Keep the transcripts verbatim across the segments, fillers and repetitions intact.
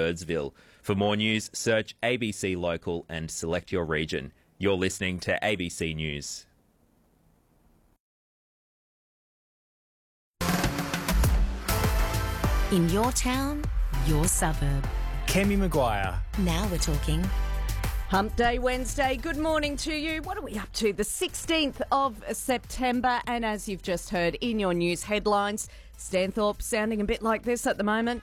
Birdsville. For more news, search A B C Local and select your region. You're listening to A B C News. In your town, your suburb. Kemi Maguire. Now we're talking. Hump Day Wednesday, good morning to you. What are we up to? The sixteenth of September, and as you've just heard in your news headlines, Stanthorpe sounding a bit like this at the moment.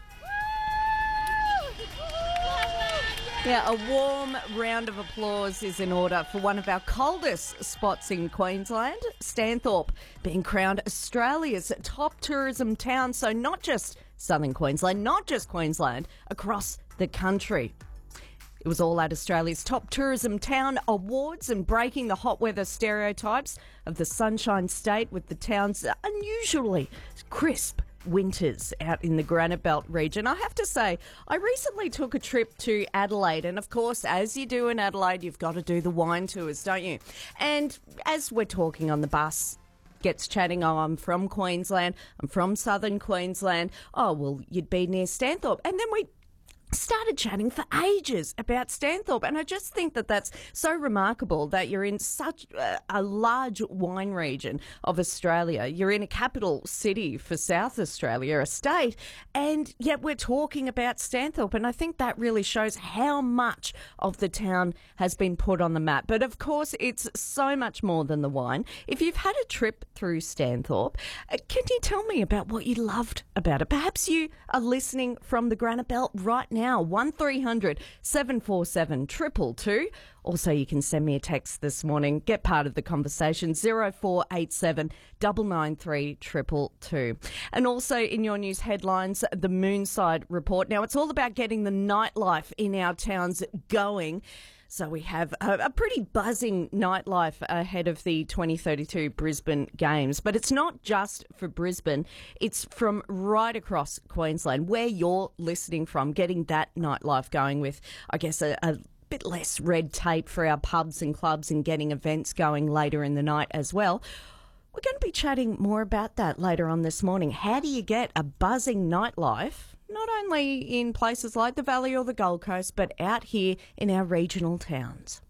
Yeah, a warm round of applause is in order for one of our coldest spots in Queensland, Stanthorpe, being crowned Australia's top tourism town. So not just southern Queensland, not just Queensland, across the country. It was all at Australia's Top Tourism Town Awards and breaking the hot weather stereotypes of the Sunshine State with the town's unusually crisp winters out in the Granite Belt region. I have to say, I recently took a trip to Adelaide, and of course, as you do in Adelaide, you've got to do the wine tours, don't you? And as we're talking on the bus, gets chatting, oh, I'm from Queensland, I'm from southern Queensland, oh, well, you'd be near Stanthorpe. And then we started chatting for ages about Stanthorpe, and I just think that that's so remarkable that you're in such a, a large wine region of Australia. You're in a capital city for South Australia, a state, and yet we're talking about Stanthorpe, and I think that really shows how much of the town has been put on the map. But of course, it's so much more than the wine. If you've had a trip through Stanthorpe, uh, can you tell me about what you loved about it? Perhaps you are listening from the Granite Belt right now. Now, one three hundred seven four seven two two two. Also, you can send me a text this morning. Get part of the conversation, zero four eight seven nine nine three two two two. And also in your news headlines, the Moonside Report. Now, it's all about getting the nightlife in our towns going. So we have a, a pretty buzzing nightlife ahead of the twenty thirty-two Brisbane Games. But it's not just for Brisbane. It's from right across Queensland, where you're listening from, getting that nightlife going with, I guess, a, a bit less red tape for our pubs and clubs and getting events going later in the night as well. We're going to be chatting more about that later on this morning. How do you get a buzzing nightlife, not only in places like the Valley or the Gold Coast, but out here in our regional towns?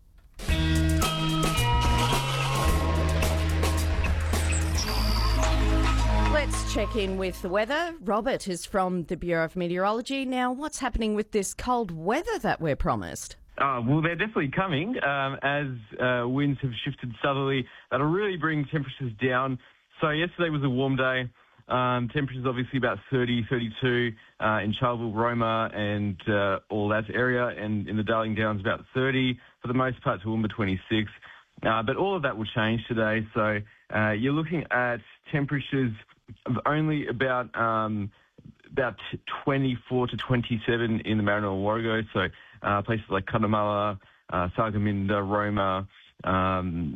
Let's check in with the weather. Robert is from the Bureau of Meteorology. Now, what's happening with this cold weather that we're promised? Uh, well, they're definitely coming um, as uh, winds have shifted southerly. That'll really bring temperatures down. So yesterday was a warm day. Um, temperatures obviously about thirty, thirty-two uh, in Charleville, Roma and uh, all that area. And in the Darling Downs about thirty. For the most part, Toowoomba twenty-six. Uh, but all of that will change today. So uh, you're looking at temperatures of only about um, about twenty-four to twenty-seven in the Mariner and Warrego. So uh, places like Cunnamulla, uh, Sargaminda, Roma, um,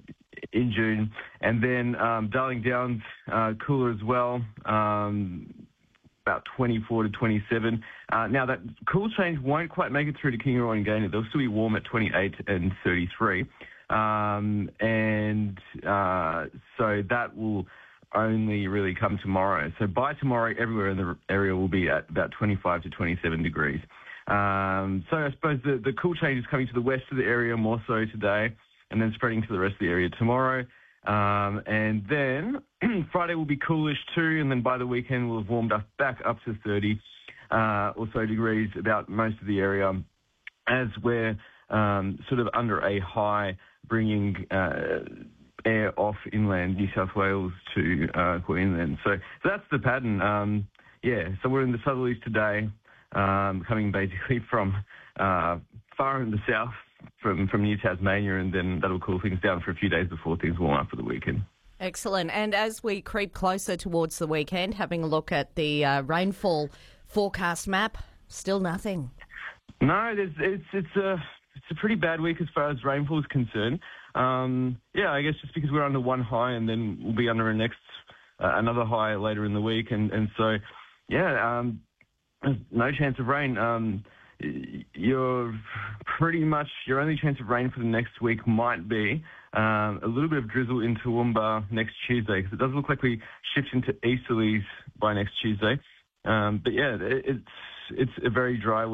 in June. And then um, Darling Downs, uh, cooler as well, um, about twenty-four to twenty-seven. Uh, now, that cool change won't quite make it through to Kingaroy and Gaynet. They'll still be warm at twenty-eight and thirty-three. Um, and uh, so that will only really come tomorrow. So by tomorrow, everywhere in the area will be at about twenty-five to twenty-seven degrees. Um, so I suppose the, the cool change is coming to the west of the area more so today, and then spreading to the rest of the area tomorrow. Um, and then Friday will be coolish too, and then by the weekend we'll have warmed up back up to thirty uh, or so degrees about most of the area, as we're um, sort of under a high, bringing uh, air off inland New South Wales to uh, Queensland. So, so that's the pattern. Um, yeah, so we're in the southerlies today, um, coming basically from uh, far in the south, from, from New Tasmania, and then that'll cool things down for a few days before things warm up for the weekend. Excellent. And as we creep closer towards the weekend, having a look at the uh, rainfall forecast map, still nothing. No, there's, it's it's a it's a pretty bad week as far as rainfall is concerned. Um, yeah, I guess just because we're under one high and then we'll be under a next uh, another high later in the week, and and so yeah, um, there's no chance of rain. Um, you're pretty much your only chance of rain for the next week might be um, a little bit of drizzle in Toowoomba next Tuesday, because it does look like we shift into easterlies by next Tuesday. Um, but yeah, it, it's it's a very dry week.